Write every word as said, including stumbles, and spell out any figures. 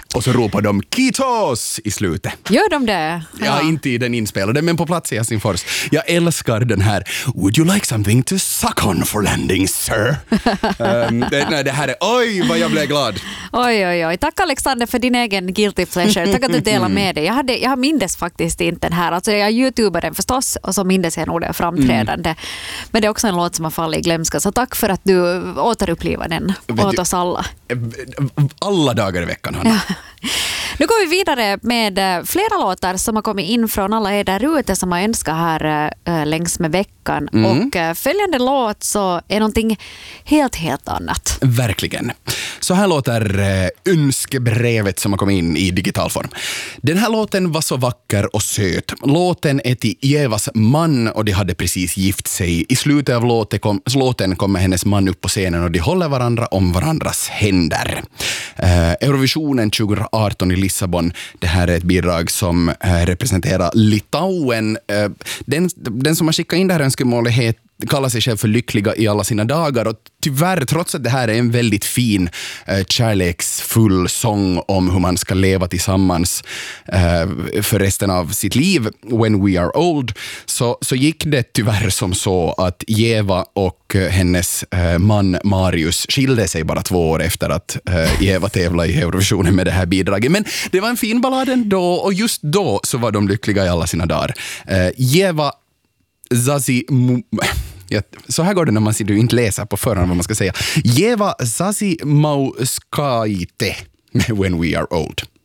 Och så ropar de Kitos i slutet. Gör de det? Ja, ja inte i den inspelade, men på plats i Helsingfors. Jag älskar den här Would you like something to suck on for landing, sir? um, det, nej, det här är, oj vad jag blev glad. Oj, oj, oj. Tack Alexander för din egen guilty pleasure. Tack att du delar med dig. Jag, hade, jag mindes faktiskt inte den här. Alltså jag youtubade den förstås och så mindes jag nog det framträdande. Mm. Men det är också en låt som har fallit i glömska. Så tack för att du återupplivar den åt oss alla. Alla dagar i veckan, Hanna. Ja. Nu går vi vidare med flera låtar som har kommit in från alla er där ute som har önskat här äh, längs med veckan. Mm. Och äh, följande låt så är någonting helt, helt annat. Verkligen. Så här låter äh, önskebrevet som har kommit in i digital form. Den här låten var så vacker och söt. Låten är till Evas man och de hade precis gift sig. I slutet av låten, kom, låten kommer hennes man upp på scenen och de håller varandra om varandras händer. Äh, Eurovisionen tjugo arton i Lissabon. Det här är ett bidrag som äh, representerar Litauen. Äh, den, den som har skickat in det här önskemålet heter kallar sig själv för lyckliga i alla sina dagar och tyvärr, trots att det här är en väldigt fin eh, kärleksfull sång om hur man ska leva tillsammans eh, för resten av sitt liv when we are old, så, så gick det tyvärr som så att Eva och eh, hennes eh, man Marius skilde sig bara två år efter att eh, Eva tävlade i Eurovisionen med det här bidraget. Men det var en fin ballad ändå och just då så var de lyckliga i alla sina dagar. Eh, Eva Zazi... Ja, så här går det när man du inte läser på förhand vad man ska säga. Jeva Zazi Mauskaite When We Are Old.